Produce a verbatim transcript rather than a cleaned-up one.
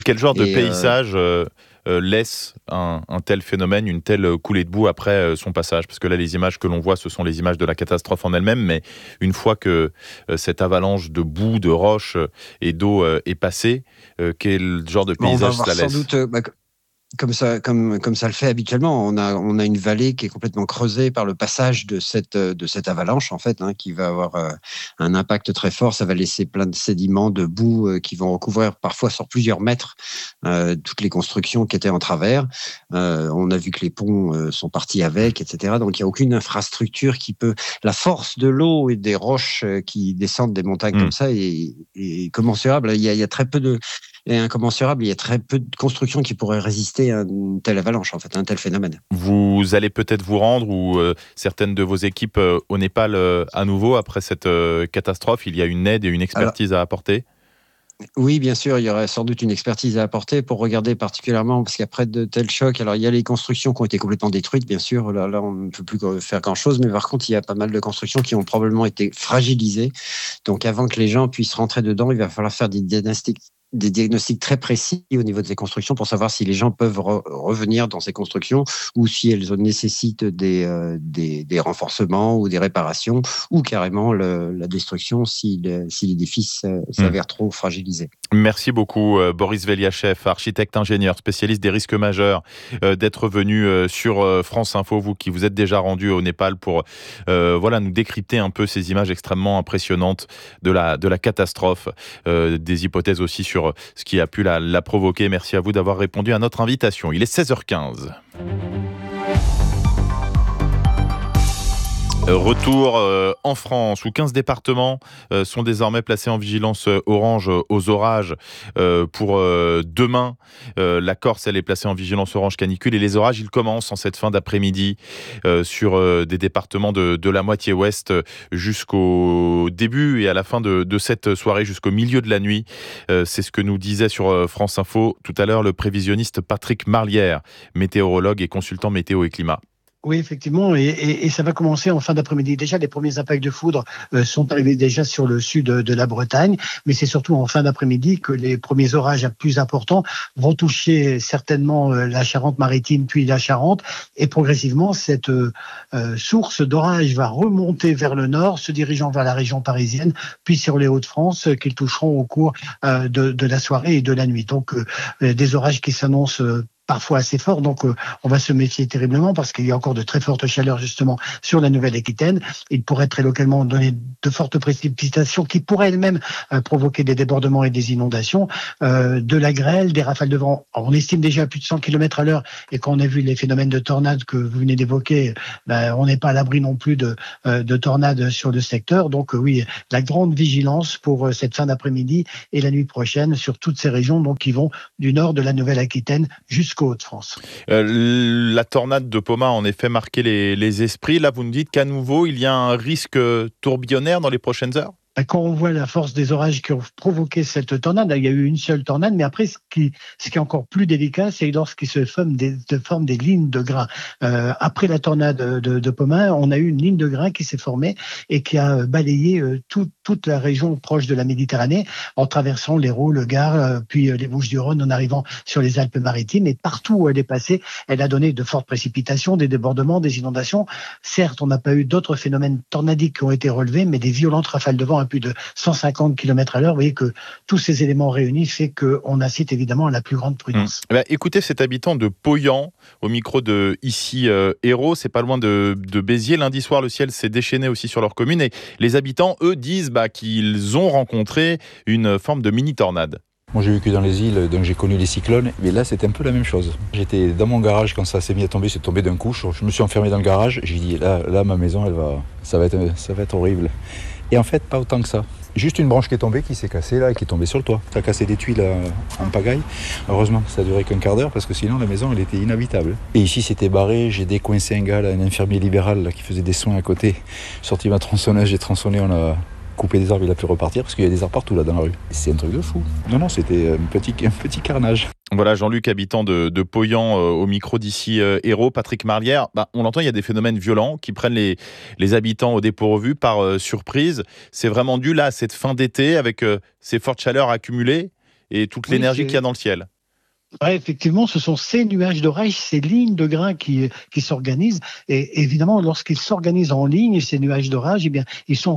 Quel genre de Et euh, paysage euh, euh, laisse un, un tel phénomène, une telle coulée de boue après euh, son passage? Parce que là, les images que l'on voit, ce sont les images de la catastrophe en elle-même, mais une fois que euh, cette avalanche de boue, de roches euh, et d'eau euh, est passée, euh, quel genre de bon, on va paysage avoir ça sans laisse? doute, euh, bah, comme ça, comme, comme ça le fait habituellement, on a, on a une vallée qui est complètement creusée par le passage de cette, de cette avalanche, en fait, hein, qui va avoir euh, un impact très fort. Ça va laisser plein de sédiments, de boue euh, qui vont recouvrir parfois sur plusieurs mètres euh, toutes les constructions qui étaient en travers. Euh, on a vu que les ponts euh, sont partis avec, et cetera. Donc, il n'y a aucune infrastructure qui peut... La force de l'eau et des roches euh, qui descendent des montagnes Hmm. comme ça est, est commensurable. Il y a, il y a très peu de... est incommensurable. Il y a très peu de constructions qui pourraient résister à une telle avalanche, en fait, à un tel phénomène. Vous allez peut-être vous rendre, ou euh, certaines de vos équipes, euh, au Népal euh, à nouveau après cette euh, catastrophe. Il y a une aide et une Alors, expertise à apporter. oui, bien sûr, il y aurait sans doute une expertise à apporter pour regarder particulièrement, parce qu'après de tels chocs, alors il y a les constructions qui ont été complètement détruites, bien sûr, là, là on ne peut plus faire grand-chose, mais par contre, il y a pas mal de constructions qui ont probablement été fragilisées. Donc, avant que les gens puissent rentrer dedans, il va falloir faire des diagnostics des diagnostics très précis au niveau de ces constructions pour savoir si les gens peuvent re- revenir dans ces constructions ou si elles nécessitent des, euh, des, des renforcements ou des réparations ou carrément le, la destruction si, le, si l'édifice euh, Hmm. s'avère trop fragilisé. Merci beaucoup, euh, Boris Veliachev, architecte ingénieur, spécialiste des risques majeurs, euh, d'être venu euh, sur euh, France Info, vous qui vous êtes déjà rendu au Népal pour euh, voilà, nous décrypter un peu ces images extrêmement impressionnantes de la, de la catastrophe, euh, des hypothèses aussi sur ce qui a pu la, la provoquer. Merci à vous d'avoir répondu à notre invitation. Il est seize heures quinze. Retour euh, en France, où quinze départements euh, sont désormais placés en vigilance euh, orange euh, aux orages euh, pour euh, demain. Euh, la Corse, elle est placée en vigilance orange canicule, et les orages, ils commencent en cette fin d'après-midi euh, sur euh, des départements de, de la moitié ouest euh, jusqu'au début et à la fin de, de cette soirée, jusqu'au milieu de la nuit. Euh, c'est ce que nous disait sur euh, France Info tout à l'heure le prévisionniste Patrick Marlière, météorologue et consultant météo et climat. Oui, effectivement, et, et, et ça va commencer en fin d'après-midi. Déjà, les premiers impacts de foudre euh, sont arrivés déjà sur le sud de, de la Bretagne, mais c'est surtout en fin d'après-midi que les premiers orages plus importants vont toucher certainement euh, la Charente-Maritime puis la Charente, et progressivement, cette euh, euh, source d'orage va remonter vers le nord, se dirigeant vers la région parisienne, puis sur les Hauts-de-France, euh, qu'ils toucheront au cours euh, de, de la soirée et de la nuit. Donc, euh, des orages qui s'annoncent euh, parfois assez fort, donc euh, on va se méfier terriblement parce qu'il y a encore de très fortes chaleurs justement sur la Nouvelle-Aquitaine. Il pourrait très localement donner de fortes précipitations qui pourraient elles-mêmes euh, provoquer des débordements et des inondations, euh, de la grêle, des rafales de vent. Alors, on estime déjà à plus de cent kilomètres à l'heure, et quand on a vu les phénomènes de tornades que vous venez d'évoquer, ben, on n'est pas à l'abri non plus de, euh, de tornades sur le secteur. Donc euh, oui, la grande vigilance pour euh, cette fin d'après-midi et la nuit prochaine sur toutes ces régions donc, qui vont du nord de la Nouvelle-Aquitaine jusqu'au Hauts-de-France. Euh, la tornade de Poma a en effet marqué les, les esprits. Là, vous nous dites qu'à nouveau, il y a un risque tourbillonnaire dans les prochaines heures? Quand on voit la force des orages qui ont provoqué cette tornade, il y a eu une seule tornade, mais après, ce qui, ce qui est encore plus délicat, c'est lorsqu'il se forme des, se forment des lignes de grains. Euh, après la tornade de, de Pomin, on a eu une ligne de grains qui s'est formée et qui a balayé euh, tout, toute la région proche de la Méditerranée, en traversant l'Hérault, le Gard, euh, puis euh, les Bouches-du-Rhône, en arrivant sur les Alpes-Maritimes. Et partout où elle est passée, elle a donné de fortes précipitations, des débordements, des inondations. Certes, on n'a pas eu d'autres phénomènes tornadiques qui ont été relevés, mais des violentes rafales de vent à plus de cent cinquante kilomètres à l'heure. Vous voyez que tous ces éléments réunis fait qu'on incite évidemment à la plus grande prudence. Mmh. Bah, écoutez cet habitant de Poyan au micro de ici euh, Hérault, c'est pas loin de, de Béziers. Lundi soir, le ciel s'est déchaîné aussi sur leur commune, et les habitants, eux, disent bah, qu'ils ont rencontré une forme de mini-tornade. Moi j'ai vécu dans les îles, donc j'ai connu les cyclones, mais là c'était un peu la même chose. J'étais dans mon garage quand ça s'est mis à tomber, c'est tombé d'un coup, je me suis enfermé dans le garage, j'ai dit là, là ma maison elle va, ça va être, ça va être horrible. Et en fait pas autant que ça. Juste une branche qui est tombée, qui s'est cassée là, qui est tombée sur le toit. Ça a cassé des tuiles en pagaille. Heureusement, ça a duré qu'un quart d'heure parce que sinon la maison elle était inhabitable. Et ici c'était barré, j'ai décoincé un gars, là, un infirmier libéral là, qui faisait des soins à côté. J'ai sorti ma tronçonneuse, j'ai tronçonné, on a coupé des arbres, il a pu repartir parce qu'il y a des arbres partout là dans la rue. C'est un truc de fou. Non, non, c'était un petit, un petit carnage. Voilà, Jean-Luc, habitant de, de Poyan, euh, au micro d'ici euh, Hérault. Patrick Marlière, bah, on l'entend, il y a des phénomènes violents qui prennent les, les habitants au dépourvu par euh, surprise. C'est vraiment dû là à cette fin d'été avec euh, ces fortes chaleurs accumulées et toute Oui, l'énergie c'est- qu'il y a dans le ciel. Ouais, effectivement, ce sont ces nuages d'orage, ces lignes de grains qui, qui s'organisent. Et évidemment, lorsqu'ils s'organisent en ligne, ces nuages d'orage, eh bien, ils sont